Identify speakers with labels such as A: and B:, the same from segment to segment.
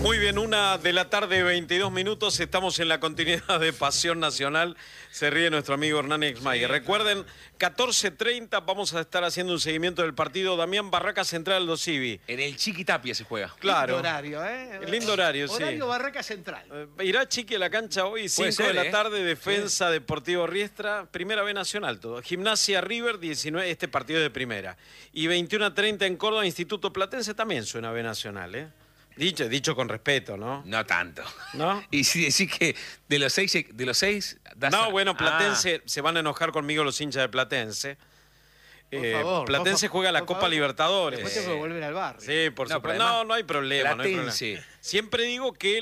A: Muy bien, 1:22 PM, estamos en la continuidad de Pasión Nacional. Se ríe nuestro amigo Hernán Exmayer. Recuerden, 14:30 vamos a estar haciendo un seguimiento del partido Damián Barraca Central Aldo Civi.
B: En el Chiquitapia se juega.
A: Claro.
C: Lindo horario, ¿eh?
A: Lindo horario, sí.
C: Horario Barraca Central.
A: Irá Chiqui a la cancha hoy, 5 de la tarde, Defensa Deportivo Riestra, Primera B Nacional todo. Gimnasia River, 19, este partido es de primera. Y 21:30 en Córdoba, Instituto Platense, también suena B Nacional, ¿eh? Dicho con respeto, ¿no?
B: No tanto.
A: ¿No?
B: Y si decís que de los seis
A: no, bueno, Platense, se van a enojar conmigo los hinchas de Platense.
C: Por favor,
A: Platense juega la Copa Libertadores.
C: Después tengo que volver al barrio.
A: Sí, por supuesto. No hay problema.
B: Platense.
A: Siempre digo que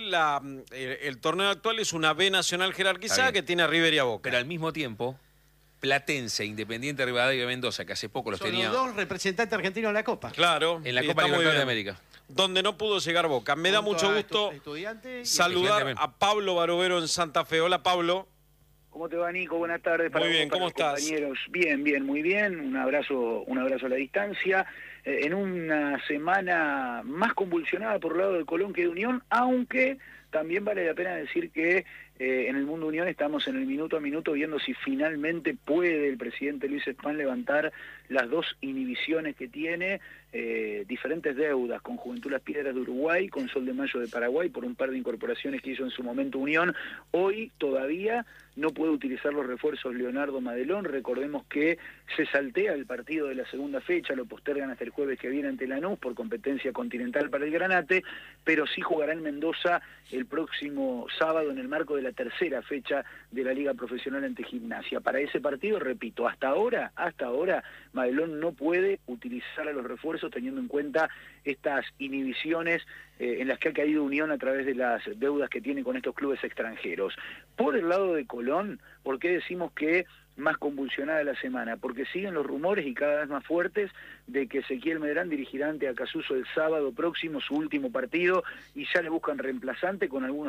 A: el torneo actual es una B nacional jerarquizada que tiene a River y a Boca.
B: Pero al mismo tiempo, Platense, Independiente Rivadavia y Mendoza, que hace poco los tenía...
C: Son los dos representantes argentinos en la Copa.
A: Claro.
B: En la Copa Libertadores de América.
A: Donde no pudo llegar Boca. Me da mucho gusto saludar a Pablo Barovero en Santa Fe. Hola, Pablo.
D: ¿Cómo te va, Nico? Buenas tardes.
A: Muy bien, ¿cómo estás?
D: Compañeros. Bien, muy bien. Un abrazo a la distancia. En una semana más convulsionada por el lado de Colón que de Unión, aunque también vale la pena decir que en el mundo Unión estamos en el minuto a minuto viendo si finalmente puede el presidente Luis Espán levantar las dos inhibiciones que tiene, diferentes deudas con Juventud Las Piedras de Uruguay, con Sol de Mayo de Paraguay, por un par de incorporaciones que hizo en su momento Unión. Hoy todavía no puede utilizar los refuerzos Leonardo Madelón. Recordemos que se saltea el partido de la segunda fecha, lo postergan hasta el jueves que viene ante Lanús por competencia continental para el Granate, pero sí jugará en Mendoza el próximo sábado en el marco de la tercera fecha de la Liga Profesional ante Gimnasia. Para ese partido, repito, hasta ahora, Madelón no puede utilizar a los refuerzos teniendo en cuenta estas inhibiciones en las que ha caído Unión a través de las deudas que tiene con estos clubes extranjeros. Por el lado de Colón, ¿por qué decimos que más convulsionada la semana? Porque siguen los rumores y cada vez más fuertes de que Ezequiel Medrán dirigirá ante Acasuso el sábado próximo su último partido y ya le buscan reemplazante con algunos